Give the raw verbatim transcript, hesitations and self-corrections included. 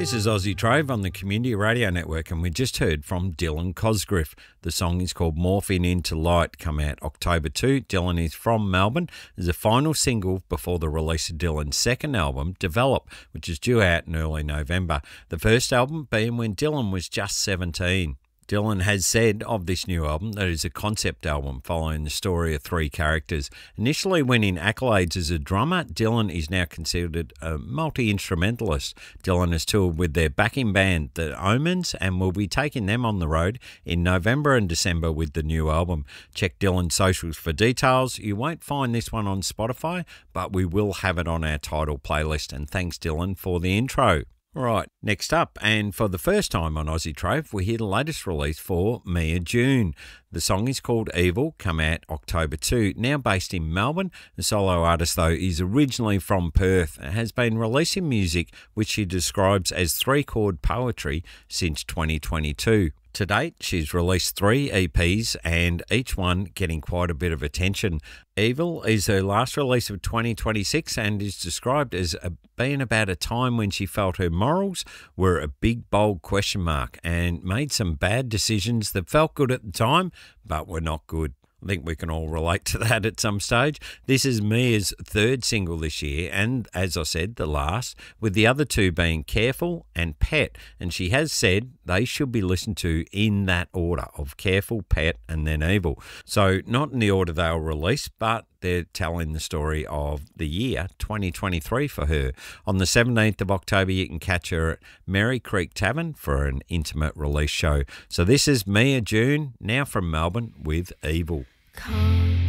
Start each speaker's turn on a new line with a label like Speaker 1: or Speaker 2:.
Speaker 1: This is Aussie Trove on the Community Radio Network, and we just heard from Dylan Cosgriff. The song is called Morphing Into Light, come out October second. Dylan is from Melbourne. It's a final single before the release of Dylan's second album, Develop, which is due out in early November. The first album being when Dylan was just seventeen. Dylan has said of this new album that it is a concept album following the story of three characters. Initially winning accolades as a drummer, Dylan is now considered a multi-instrumentalist. Dylan has toured with their backing band, The Omens, and will be taking them on the road in November and December with the new album. Check Dylan's socials for details. You won't find this one on Spotify, but we will have it on our Tidal playlist. And thanks, Dylan, for the intro. Right, next up, and for the first time on Aussie Trove, we hear the latest release for Mia June. The song is called Evil, come out October second, now based in Melbourne. The solo artist, though, is originally from Perth and has been releasing music which she describes as three-chord poetry since twenty twenty-two. To date, she's released three E Ps and each one getting quite a bit of attention. Evil is her last release of twenty twenty-six and is described as a, being about a time when she felt her morals were a big, bold question mark and made some bad decisions that felt good at the time but were not good. I think we can all relate to that at some stage. This is Mia's third single this year and, as I said, the last, with the other two being Careful and Pet. And she has said they should be listened to in that order of Careful, Pet and then Evil. So not in the order they were released, but they're telling the story of the year twenty twenty-three for her. On the seventeenth of October, you can catch her at Merry Creek Tavern for an intimate release show. So this is Mia June, now from Melbourne, with Evil.
Speaker 2: Come.